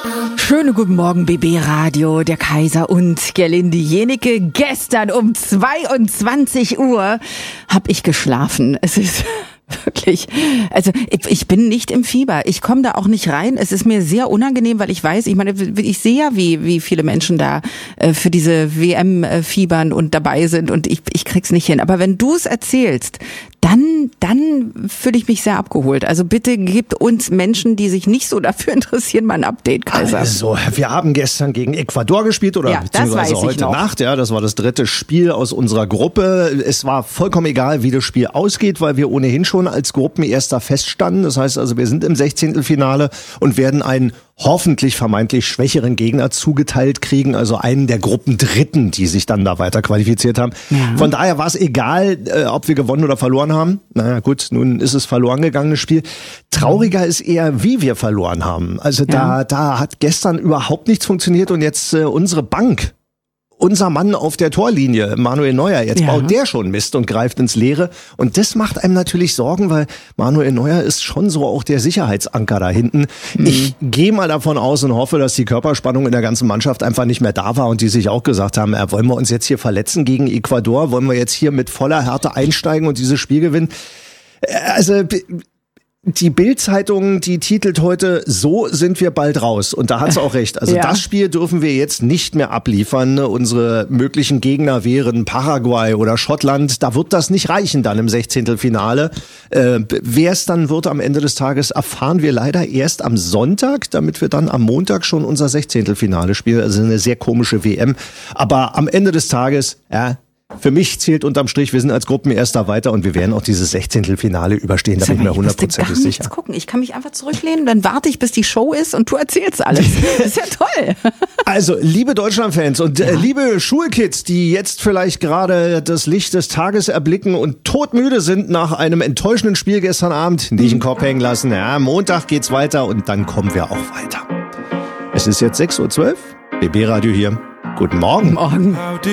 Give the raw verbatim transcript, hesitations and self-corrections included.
Schönen guten Morgen, B B Radio, der Kaiser und Gerlinde Jenike. Gestern um zweiundzwanzig Uhr habe ich geschlafen. Es ist wirklich, also ich, ich bin nicht im Fieber. Ich komme da auch nicht rein. Es ist mir sehr unangenehm, weil ich weiß, ich meine, ich sehe ja, wie wie viele Menschen da äh, für diese W M äh, fiebern und dabei sind und ich ich krieg's nicht hin. Aber wenn du es erzählst, dann dann fühle ich mich sehr abgeholt. Also bitte gebt uns Menschen, die sich nicht so dafür interessieren, mal ein Update, Kaiser. Also, wir haben gestern gegen Ecuador gespielt oder ja, beziehungsweise heute noch. Nacht. Ja, das war das dritte Spiel aus unserer Gruppe. Es war vollkommen egal, wie das Spiel ausgeht, weil wir ohnehin schon als Gruppenerster feststanden. Das heißt also, wir sind im Sechzehntelfinale und werden einen hoffentlich vermeintlich schwächeren Gegner zugeteilt kriegen, also einen der Gruppendritten, die sich dann da weiter qualifiziert haben. Ja. Von daher war es egal, äh, ob wir gewonnen oder verloren haben. Naja gut, nun ist es verloren gegangen, das Spiel. Trauriger ist eher, wie wir verloren haben. Also da, ja. da hat gestern überhaupt nichts funktioniert und jetzt äh, unsere Bank, unser Mann auf der Torlinie, Manuel Neuer, jetzt ja. baut der schon Mist und greift ins Leere. Und das macht einem natürlich Sorgen, weil Manuel Neuer ist schon so auch der Sicherheitsanker da hinten. Mhm. Ich gehe mal davon aus und hoffe, dass die Körperspannung in der ganzen Mannschaft einfach nicht mehr da war und die sich auch gesagt haben, äh, wollen wir uns jetzt hier verletzen gegen Ecuador? Wollen wir jetzt hier mit voller Härte einsteigen und dieses Spiel gewinnen? Also die Bild-Zeitung, die titelt heute, so sind wir bald raus. Und da hat sie auch recht. Also ja. das Spiel dürfen wir jetzt nicht mehr abliefern. Unsere möglichen Gegner wären Paraguay oder Schottland. Da wird das nicht reichen dann im Sechzehntelfinale. Äh, wer es dann wird am Ende des Tages, erfahren wir leider erst am Sonntag, damit wir dann am Montag schon unser Sechzehntelfinale spielen. Also eine sehr komische W M. Aber am Ende des Tages, ja, für mich zählt unterm Strich, wir sind als Gruppenerster weiter und wir werden auch dieses Sechzehntelfinale überstehen, da bin ich mir hundertprozentig sicher. Gucken. Ich kann mich einfach zurücklehnen, dann warte ich, bis die Show ist und du erzählst alles. Das ist ja toll. Also, liebe Deutschlandfans und ja. äh, liebe Schulkids, die jetzt vielleicht gerade das Licht des Tages erblicken und todmüde sind nach einem enttäuschenden Spiel gestern Abend, nicht den Kopf hängen lassen. Ja, Montag geht's weiter und dann kommen wir auch weiter. Es ist jetzt sechs Uhr zwölf, B B Radio hier. Guten Morgen. Morgen.